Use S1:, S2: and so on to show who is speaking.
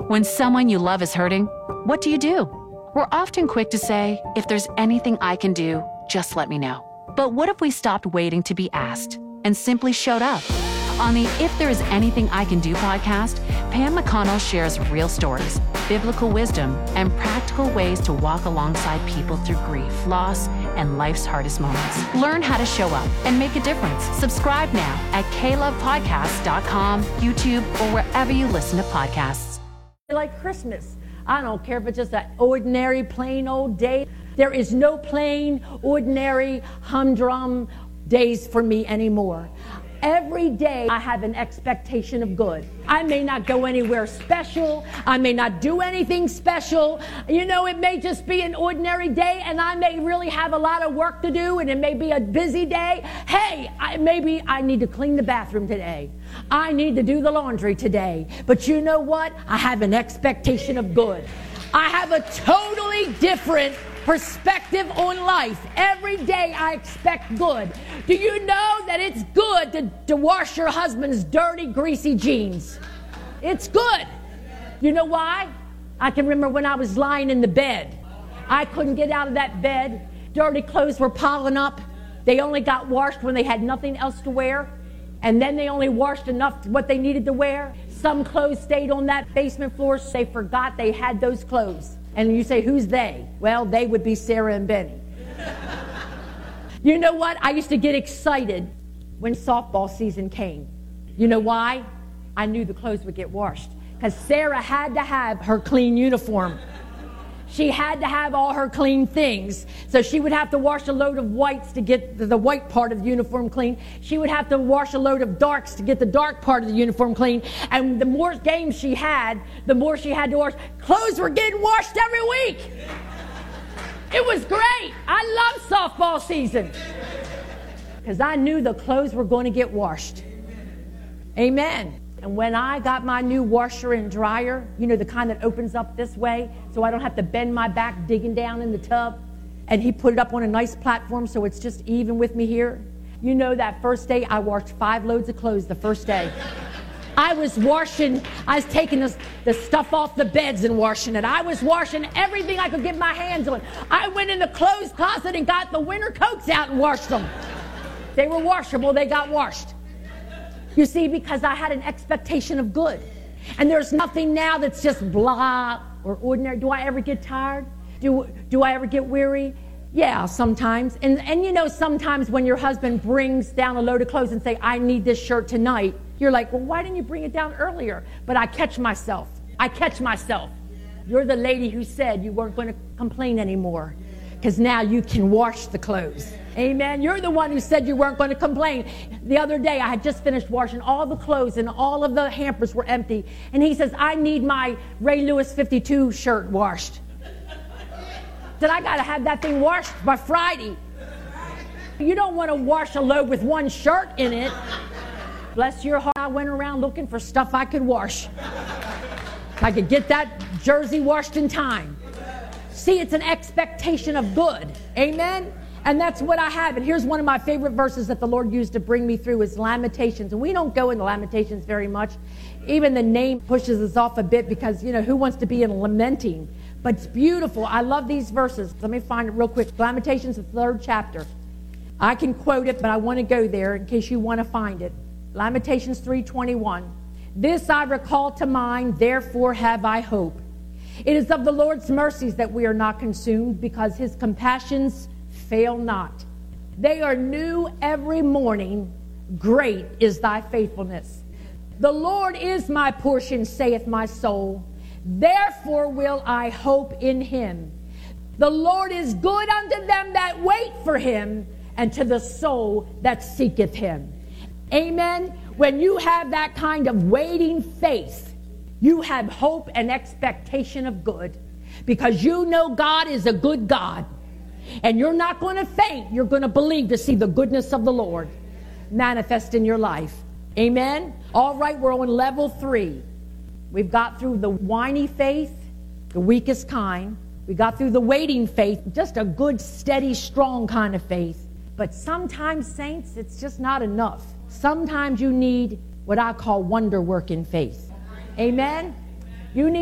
S1: When someone you love is hurting, what do? We're often quick to say, if there's anything I can do, just let me know. But what if we stopped waiting to be asked and simply showed up? On the If There Is Anything I Can Do podcast, Pam McConnell shares real stories, biblical wisdom, and practical ways to walk alongside people through grief, loss, and life's hardest moments. Learn how to show up and make a difference. Subscribe now at klovepodcast.com, YouTube, or wherever you listen to podcasts.
S2: Like Christmas. I don't care if it's just an ordinary, plain old day. There is no plain, ordinary, humdrum days for me anymore. Every day I have an expectation of good. I may not go anywhere special. I may not do anything special. You know, it may just be an ordinary day and I may really have a lot of work to do and it may be a busy day. Hey, maybe I need to clean the bathroom today. I need to do the laundry today. But you know what? I have an expectation of good. I have a totally different perspective on life. Every day I expect good. Do you know that it's good to wash your husband's dirty, greasy jeans? It's good. You know why? I can remember when I was lying in the bed. I couldn't get out of that bed. Dirty clothes were piling up. They only got washed when they had nothing else to wear. And then they only washed enough what they needed to wear. Some clothes stayed on that basement floor, so they forgot they had those clothes. And you say, who's they? Well, they would be Sarah and Benny. You know what? I used to get excited when softball season came. You know why? I knew the clothes would get washed. Because Sarah had to have her clean uniform. She had to have all her clean things. So she would have to wash a load of whites to get the white part of the uniform clean. She would have to wash a load of darks to get the dark part of the uniform clean. And the more games she had, the more she had to wash. Clothes were getting washed every week. It was great. I loved softball season. Because I knew the clothes were going to get washed. Amen. And when I got my new washer and dryer, you know, the kind that opens up this way, so I don't have to bend my back digging down in the tub, and he put it up on a nice platform so it's just even with me here. You know, that first day, I washed 5 loads of clothes the first day. I was taking the stuff off the beds and washing it. I was washing everything I could get my hands on. I went in the clothes closet and got the winter coats out and washed them. They were washable, they got washed. You see, because I had an expectation of good. And there's nothing now that's just blah or ordinary. Do I ever get tired? Do I ever get weary? Yeah, sometimes. And you know, sometimes when your husband brings down a load of clothes and say, I need this shirt tonight, you're like, well, why didn't you bring it down earlier? But I catch myself. You're the lady who said you weren't going to complain anymore because now you can wash the clothes. Amen. You're the one who said you weren't going to complain. The other day, I had just finished washing all the clothes and all of the hampers were empty. And he says, I need my Ray Lewis 52 shirt washed. Said, I got to have that thing washed by Friday. You don't want to wash a load with one shirt in it. Bless your heart, I went around looking for stuff I could wash. I could get that jersey washed in time. See, it's an expectation of good. Amen. And that's what I have. And here's one of my favorite verses that the Lord used to bring me through is Lamentations. And we don't go into Lamentations very much. Even the name pushes us off a bit because, you know, who wants to be in lamenting? But it's beautiful. I love these verses. Let me find it real quick. Lamentations, the 3rd chapter. I can quote it, but I want to go there in case you want to find it. Lamentations 3:21. This I recall to mind, therefore have I hope. It is of the Lord's mercies that we are not consumed, because his compassions fail not. They are new every morning. Great is thy faithfulness. The Lord is my portion, saith my soul. Therefore will I hope in him. The Lord is good unto them that wait for him, and to the soul that seeketh him. Amen. When you have that kind of waiting faith, you have hope and expectation of good, because you know God is a good God. And you're not going to faint. You're going to believe to see the goodness of the Lord manifest in your life. Amen? All right, we're on level 3. We've got through the whiny faith, the weakest kind. We got through the waiting faith, just a good, steady, strong kind of faith. But sometimes, saints, it's just not enough. Sometimes you need what I call wonder-working faith. Amen? You need